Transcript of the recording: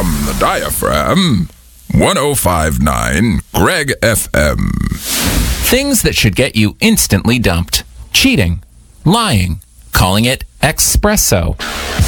from the diaphragm, 105.9 Greg FM. Things that should get you instantly dumped. Cheating. Lying. Calling it espresso.